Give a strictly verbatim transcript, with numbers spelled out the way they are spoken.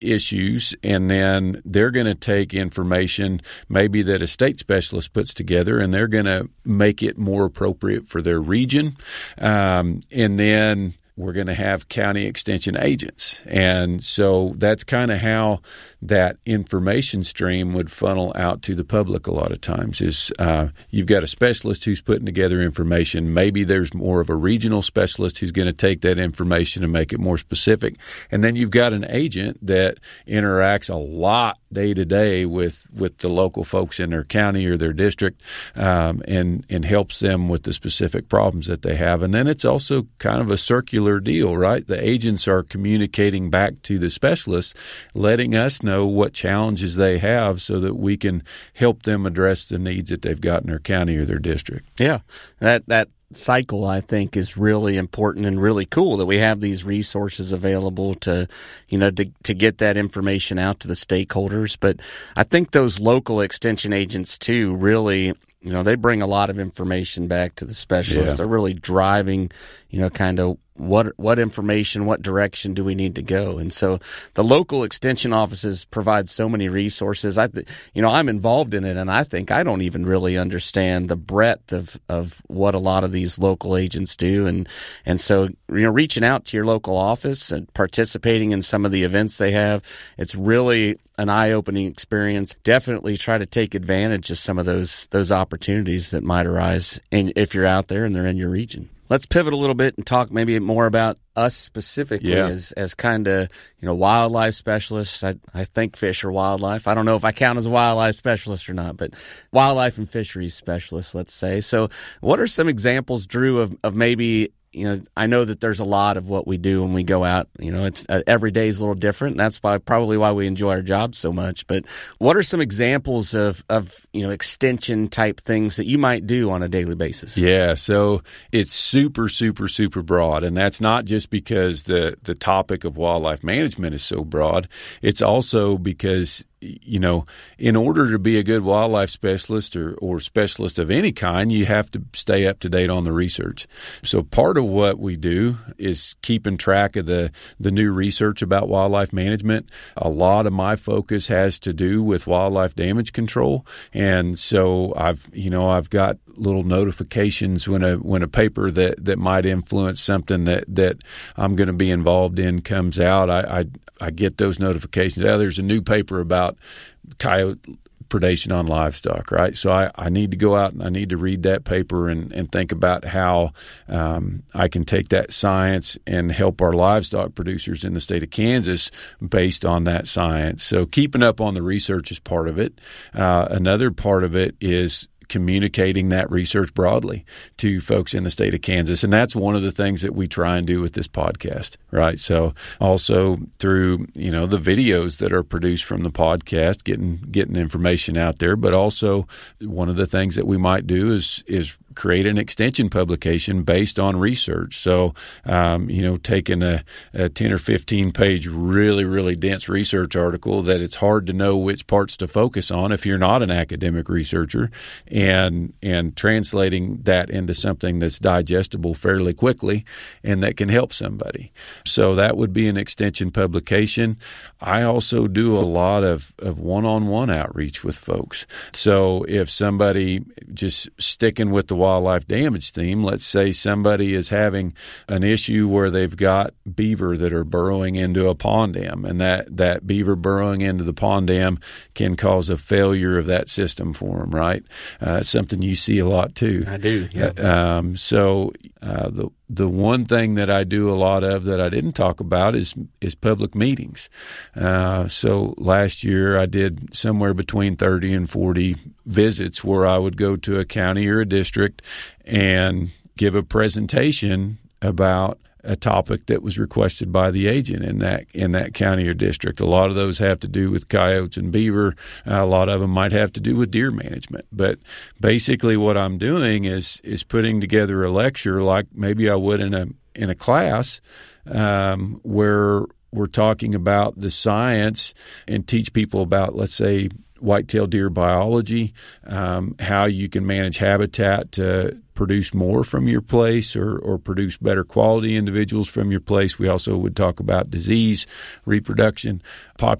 issues, and then they're going to take information maybe that a state specialist puts together, and they're going to make it more appropriate for their region. Um, and then we're going to have county extension agents. And so that's kind of how that information stream would funnel out to the public a lot of times is uh, you've got a specialist who's putting together information. Maybe there's more of a regional specialist who's going to take that information and make it more specific. And then you've got an agent that interacts a lot day to day with with the local folks in their county or their district um, and, and helps them with the specific problems that they have. And then it's also kind of a circular deal, right? The agents are communicating back to the specialists, letting us know what challenges they have so that we can help them address the needs that they've got in their county or their district. Yeah, that that cycle, I think, is really important and really cool that we have these resources available to, you know, to, to get that information out to the stakeholders. But I think those local extension agents, too, really, you know, they bring a lot of information back to the specialists. Yeah. They're really driving, you know, kind of what what information, what direction do we need to go? And so the local extension offices provide so many resources. I, th- you know, I'm involved in it, and I think I don't even really understand the breadth of, of what a lot of these local agents do. And and so, you know, reaching out to your local office and participating in some of the events they have, it's really an eye-opening experience. Definitely try to take advantage of some of those those opportunities that might arise in, if you're out there and they're in your region. Let's pivot a little bit and talk maybe more about us specifically yeah. as as kind of, you know, wildlife specialists. I, I think fish are wildlife. I don't know if I count as a wildlife specialist or not, but wildlife and fisheries specialist, let's say. So what are some examples, Drew, of, of maybe, you know, I know that there's a lot of what we do when we go out. You know, it's uh, every day is a little different. And that's why probably why we enjoy our jobs so much. But what are some examples of, of, you know, extension type things that you might do on a daily basis? Yeah. So it's super, super, super broad. And that's not just because the, the topic of wildlife management is so broad. It's also because, you know, in order to be a good wildlife specialist or, or specialist of any kind, you have to stay up to date on the research. So part of what we do is keeping track of the, the new research about wildlife management. A lot of my focus has to do with wildlife damage control. And so I've, you know, I've got little notifications when a when a paper that, that might influence something that, that I'm going to be involved in comes out. I, I I get those notifications. Oh, there's a new paper about coyote predation on livestock, right? So I, I need to go out and I need to read that paper and, and think about how um, I can take that science and help our livestock producers in the state of Kansas based on that science. So keeping up on the research is part of it. Uh, another part of it is communicating that research broadly to folks in the state of Kansas. And that's one of the things that we try and do with this podcast, right? So also through, you know, the videos that are produced from the podcast, getting getting information out there, but also one of the things that we might do is is create an extension publication based on research. So, um, you know, taking a, a ten or fifteen page, really, really dense research article that it's hard to know which parts to focus on if you're not an academic researcher, and and translating that into something that's digestible fairly quickly and that can help somebody. So that would be an extension publication. I also do a lot of, of one-on-one outreach with folks. So if somebody, just sticking with the wildlife damage theme, let's say somebody is having an issue where they've got beaver that are burrowing into a pond dam, and that, that beaver burrowing into the pond dam can cause a failure of that system for them, right? Uh, it's something you see a lot too. I do, yeah. Uh, um, so uh, the the one thing that I do a lot of that I didn't talk about is is public meetings. Uh, so last year I did somewhere between thirty and forty visits where I would go to a county or a district and give a presentation about a topic that was requested by the agent in that in that county or district. A lot of those have to do with coyotes and beaver. Uh, a lot of them might have to do with deer management. But basically what I'm doing is is putting together a lecture like maybe I would in a in a class um, where we're talking about the science and teach people about, let's say, whitetail deer biology, um, how you can manage habitat to produce more from your place or, or produce better quality individuals from your place. We also would talk about disease, reproduction, population